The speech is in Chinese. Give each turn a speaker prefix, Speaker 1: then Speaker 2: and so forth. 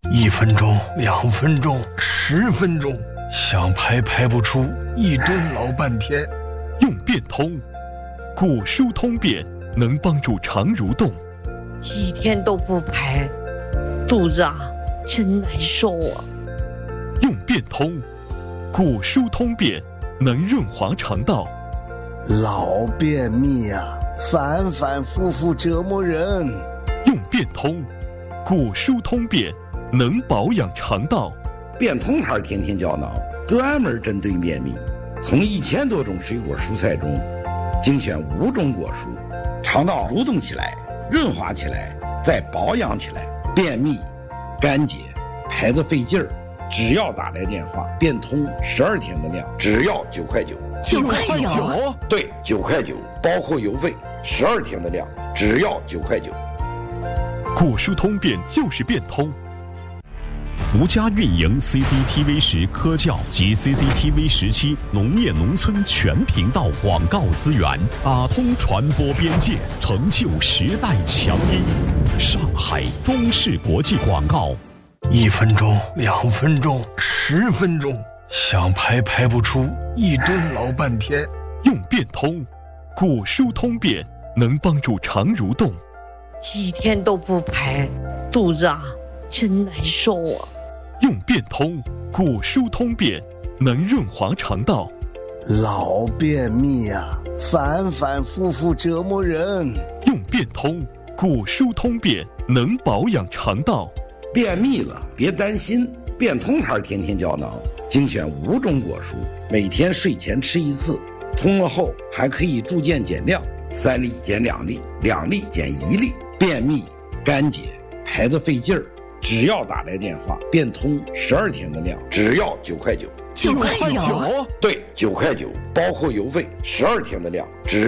Speaker 1: 1分钟、2分钟、10分钟，想排排不出，一顿老半天。
Speaker 2: 用变通，骨疏通便能帮助肠蠕动。
Speaker 3: 几天都不排，肚子真难受啊。
Speaker 2: 用变通，骨疏通便能润滑肠道。
Speaker 4: 老便秘反反复复折磨人。
Speaker 2: 用变通，骨疏通便能保养肠道。
Speaker 5: 变通牌天天胶囊专门针对便秘，从1000多种水果蔬菜中精选5种果蔬，肠道蠕动起来，润滑起来，再保养起来。便秘、干结、排得费劲儿，只要打来电话，变通12天的量，只要9块9。
Speaker 6: 9块9？
Speaker 5: 对，9块9，包括邮费，12天的量，只要9块9。
Speaker 2: 骨疏通便就是变通。
Speaker 7: 独家运营 CCTV 10科教及 CCTV 17农业农村全频道广告资源，打通传播边界，成就时代强音。上海中视国际广告。
Speaker 1: 1分钟、2分钟、10分钟，想排排不出，一顿老半天。
Speaker 2: 用变通，骨疏通便能帮助肠蠕动。
Speaker 3: 几天都不排，肚子真难受啊。
Speaker 2: 用变通，骨疏通便能润滑肠道。
Speaker 4: 老便秘反反复复折磨人。
Speaker 2: 用变通，骨疏通便能保养肠道。
Speaker 5: 便秘了别担心，变通牌天天胶囊精选5种果蔬，每天睡前吃1次，通了后还可以逐渐减量，3粒减2粒，2粒减1粒。便秘、干结、排得费劲儿，只要打来电话，变通12天的量，只要9块9。
Speaker 6: 9块9？
Speaker 5: 对，9块9，包括邮费，12天的量，只